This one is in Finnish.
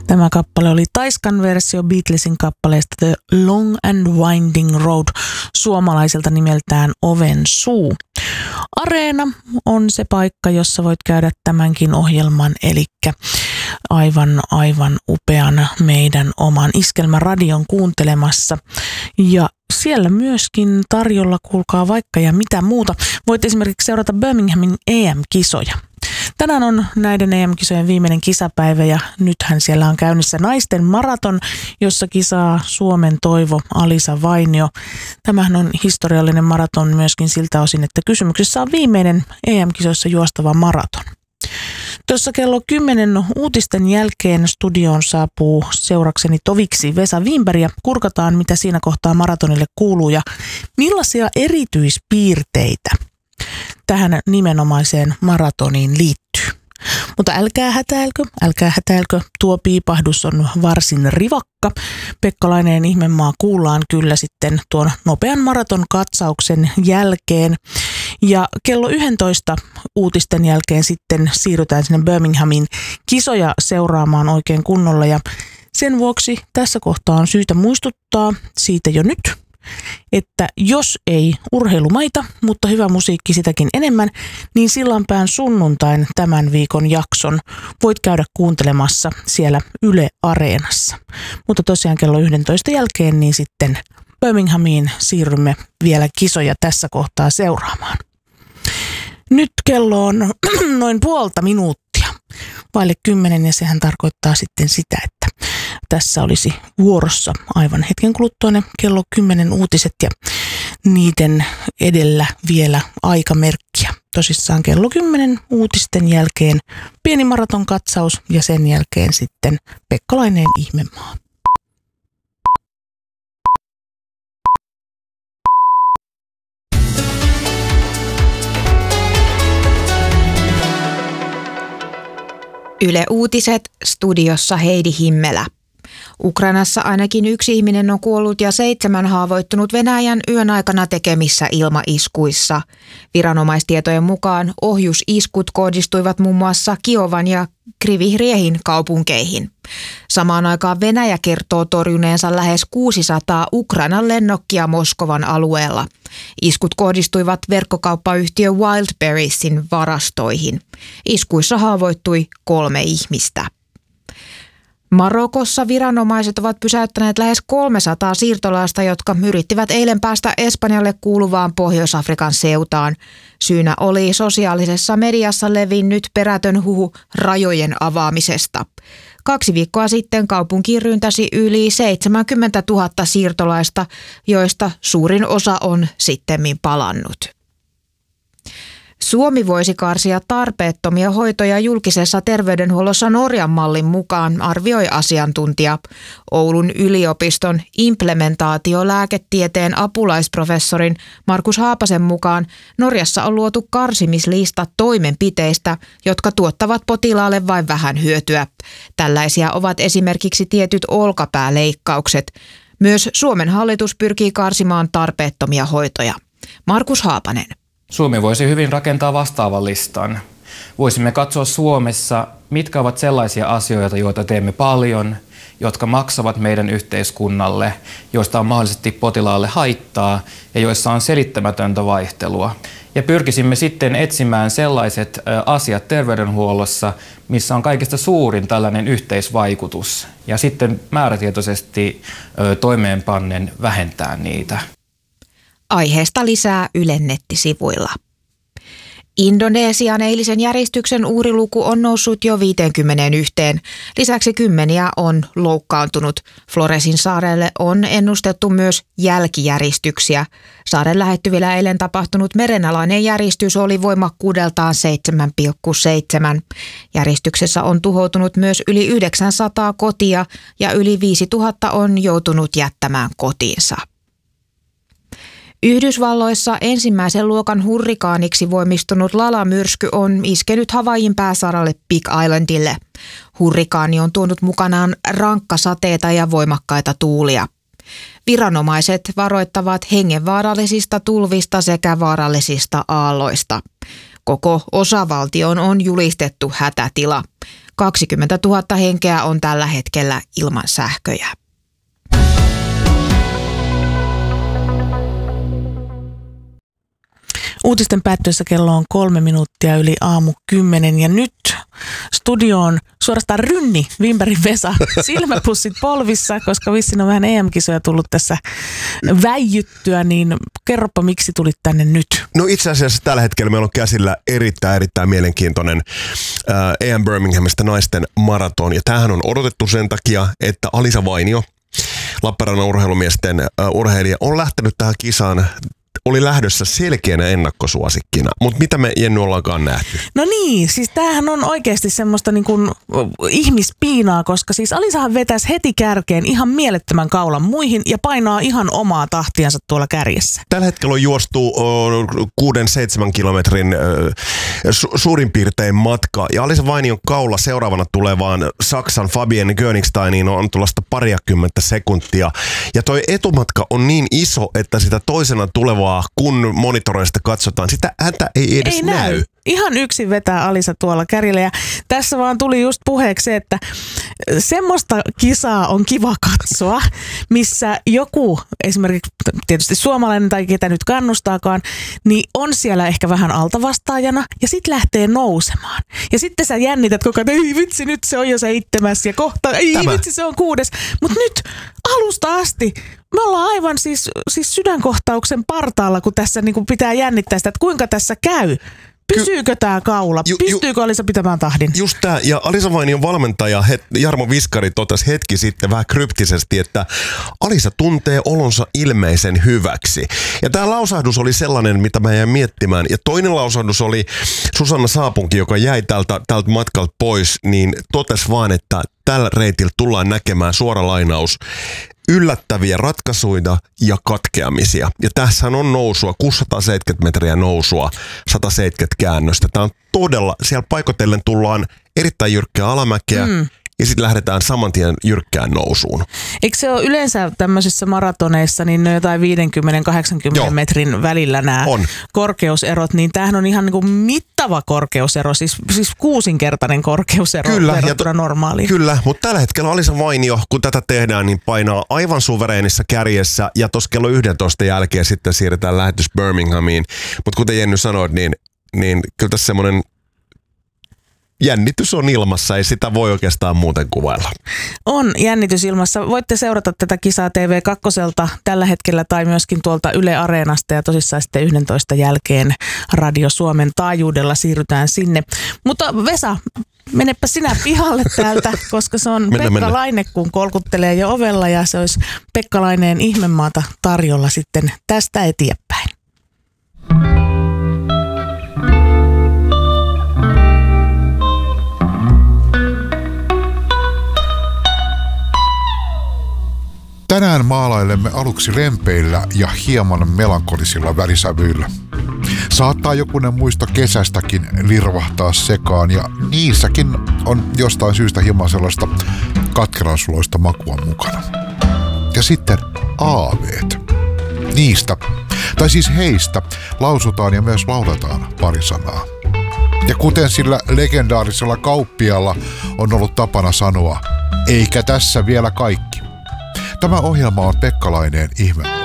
Tämä kappale oli Taiskan versio Beatlesin kappaleesta The Long and Winding Road, suomalaiselta nimeltään Oven suu. Areena on se paikka, jossa voit käydä tämänkin ohjelman, eli aivan upean meidän oman Iskelmäradion kuuntelemassa. Ja siellä myöskin tarjolla, kuulkaa vaikka ja mitä muuta. Voit esimerkiksi seurata Birminghamin EM-kisoja. Tänään on näiden EM-kisojen viimeinen kisapäivä ja nythän siellä on käynnissä naisten maraton, jossa kisaa Suomen toivo Alisa Vainio. Tämähän on historiallinen maraton myöskin siltä osin, että kysymyksessä on viimeinen EM-kisoissa juostava maraton. Tuossa kello 10 uutisten jälkeen studioon saapuu seurakseni toviksi Vesa Wienberg ja kurkataan, mitä siinä kohtaa maratonille kuuluu ja millaisia erityispiirteitä tähän nimenomaiseen maratoniin liittyy. Mutta älkää hätäilkö, tuo piipahdus on varsin rivakka. Pekkalainen ihmemaa kuullaan kyllä sitten tuon nopean maraton katsauksen jälkeen. Ja kello 11 uutisten jälkeen sitten siirrytään sinne Birminghamin kisoja seuraamaan oikein kunnolla. Ja sen vuoksi tässä kohtaa on syytä muistuttaa siitä jo nyt, että jos ei urheilumaita, mutta hyvä musiikki sitäkin enemmän, niin Sillanpään sunnuntain tämän viikon jakson voit käydä kuuntelemassa siellä Yle Areenassa. Mutta tosiaan kello 11 jälkeen niin sitten Birminghamiin siirrymme vielä kisoja tässä kohtaa seuraamaan. Nyt kello on noin puolta minuuttia vaille 10 ja sehän tarkoittaa sitten sitä, että tässä olisi vuorossa aivan hetken kuluttua ne kello 10 uutiset ja niiden edellä vielä aikamerkkiä. Tosissaan kello 10 uutisten jälkeen pieni maraton katsaus ja sen jälkeen sitten Pekkalainen ihmemaa. Yle Uutiset, studiossa Heidi Himmelä. Ukrainassa ainakin 1 ihminen on kuollut ja 7 haavoittunut Venäjän yön aikana tekemissä ilmaiskuissa. Viranomaistietojen mukaan ohjusiskut kohdistuivat muun muassa Kiovan ja Kryvyi-Rihin kaupunkeihin. Samaan aikaan Venäjä kertoo torjuneensa lähes 600 Ukrainan lennokkia Moskovan alueella. Iskut kohdistuivat verkkokauppayhtiö Wildberriesin varastoihin. Iskuissa haavoittui 3 ihmistä. Marokossa viranomaiset ovat pysäyttäneet lähes 300 siirtolaista, jotka yrittivät eilen päästä Espanjalle kuuluvaan Pohjois-Afrikan Ceutaan. Syynä oli sosiaalisessa mediassa levinnyt perätön huhu rajojen avaamisesta. 2 viikkoa sitten kaupunkiin ryntäsi yli 70 000 siirtolaista, joista suurin osa on sittemmin palannut. Suomi voisi karsia tarpeettomia hoitoja julkisessa terveydenhuollossa Norjan mallin mukaan, arvioi asiantuntija. Oulun yliopiston implementaatiolääketieteen apulaisprofessorin Markus Haapasen mukaan Norjassa on luotu karsimislista toimenpiteistä, jotka tuottavat potilaalle vain vähän hyötyä. Tällaisia ovat esimerkiksi tietyt olkapääleikkaukset. Myös Suomen hallitus pyrkii karsimaan tarpeettomia hoitoja. Markus Haapanen. Suomi voisi hyvin rakentaa vastaavan listan. Voisimme katsoa Suomessa, mitkä ovat sellaisia asioita, joita teemme paljon, jotka maksavat meidän yhteiskunnalle, joista on mahdollisesti potilaalle haittaa ja joissa on selittämätöntä vaihtelua. Ja pyrkisimme sitten etsimään sellaiset asiat terveydenhuollossa, missä on kaikista suurin tällainen yhteisvaikutus ja sitten määrätietoisesti toimeenpannen vähentää niitä. Aiheesta lisää Ylen nettisivuilla. Indonesian eilisen järjestyksen uhriluku on noussut jo 51. Lisäksi 10 on loukkaantunut. Floresin saarelle on ennustettu myös jälkijäristyksiä. Saaren lähettyvillä eilen tapahtunut merenalainen järistys oli voimakkuudeltaan 7,7. Järjestyksessä on tuhoutunut myös yli 900 kotia ja yli 5000 on joutunut jättämään kotiinsa. Yhdysvalloissa ensimmäisen luokan hurrikaaniksi voimistunut Lala-myrsky on iskenyt Havaijin pääsaaralle Big Islandille. Hurrikaani on tuonut mukanaan rankkasateita ja voimakkaita tuulia. Viranomaiset varoittavat hengenvaarallisista tulvista sekä vaarallisista aalloista. Koko osavaltioon on julistettu hätätila. 20 000 henkeä on tällä hetkellä ilman sähköjä. Uutisten päättyessä kello on 3 minuuttia yli 8:10 ja nyt studioon suorastaan rynni Wimbergin Vesa, silmäpussit polvissa, koska vissiin on vähän EM-kisoja tullut tässä väijyttyä, niin kerropa miksi tulit tänne nyt? No itse asiassa tällä hetkellä meillä on käsillä erittäin mielenkiintoinen EM Birminghamista naisten maraton ja tämähän on odotettu sen takia, että Alisa Vainio, Lappeenrannan urheilumiesten urheilija, on lähtenyt tähän kisaan. Oli lähdössä selkeänä ennakkosuosikkina, mutta mitä me Jenny ollaankaan nähty? No niin, siis tämähän on oikeasti semmoista niin kuin ihmispiinaa, koska siis Alisahan vetäisi heti kärkeen ihan mielettömän kaulan muihin ja painaa ihan omaa tahtiansa tuolla kärjessä. Tällä hetkellä on juostu 6-7 kilometrin suurin piirtein matka ja Alisa Vainion kaula seuraavana tulevaan Saksan Fabienne Königsteiniin on tuollaista 20 sekuntia ja toi etumatka on niin iso, että sitä toisena tulevaa kun monitoroista katsotaan, sitä häntä ei edes näy. Ihan yksin vetää Alisa tuolla kärjellä ja tässä vaan tuli just puheeksi se, että semmoista kisaa on kiva katsoa, missä joku esimerkiksi tietysti suomalainen tai ketä nyt kannustaakaan, niin on siellä ehkä vähän altavastaajana ja sitten lähtee nousemaan. Ja sitten sä jännität koko ajan, ei vitsi nyt se on jo 7 ja kohta, ei vitsi se on 6. Mutta nyt alusta asti me ollaan aivan siis sydänkohtauksen partaalla, kun tässä niinku pitää jännittää sitä, että kuinka tässä käy. Pysyykö tämä kaula? Pystyykö Alisa pitämään tahdin? Just tämä. Ja Alisa Vainion valmentaja Jarmo Viskari totesi hetki sitten vähän kryptisesti, että Alisa tuntee olonsa ilmeisen hyväksi. Ja tämä lausahdus oli sellainen, mitä mä jäin miettimään. Ja toinen lausahdus oli Susanna Saapunki, joka jäi tältä matkalta pois, niin totesi vaan, että tällä reitillä tullaan näkemään, suora lainaus, yllättäviä ratkaisuja ja katkeamisia. Ja tässä on nousua, 670 metriä nousua, 170 käännöstä. Tämä on todella, siellä paikotellen tullaan erittäin jyrkkää alamäkeä ja sitten lähdetään saman tien jyrkkään nousuun. Eikö se ole yleensä tämmöisissä maratoneissa niin jotain 50-80 metrin välillä nämä korkeuserot, niin tämähän on ihan niin kuin mittava korkeusero, siis 6-kertainen korkeusero verrattuna normaaliin. Kyllä, mutta tällä hetkellä Alisa Vainio, kun tätä tehdään, niin painaa aivan suvereenissa kärjessä ja tuossa kello 11 jälkeen sitten siirretään lähetys Birminghamiin. Mutta kuten Jenny sanoit, niin kyllä tässä semmoinen jännitys on ilmassa, ei sitä voi oikeastaan muuten kuvailla. On jännitys ilmassa. Voitte seurata tätä kisaa TV2 tällä hetkellä tai myöskin tuolta Yle Areenasta ja tosissaan sitten 11 jälkeen Radio Suomen taajuudella siirrytään sinne. Mutta Vesa, menepä sinä pihalle täältä, koska se on Pekka Laine, kun kolkuttelee jo ovella ja se olisi Pekka Laineen Ihmemaata tarjolla sitten tästä eteenpäin. Tänään maalailemme aluksi lempeillä ja hieman melankolisilla värisävyillä. Saattaa jokunen muisto kesästäkin lirvahtaa sekaan ja niissäkin on jostain syystä hieman sellaista katkeransuloista makua mukana. Ja sitten aaveet. Niistä, tai siis heistä, lausutaan ja myös lauletaan pari sanaa. Ja kuten sillä legendaarisella kauppialla on ollut tapana sanoa, eikä tässä vielä kaikki. Tämä ohjelma on Pekka Laineen Ihme.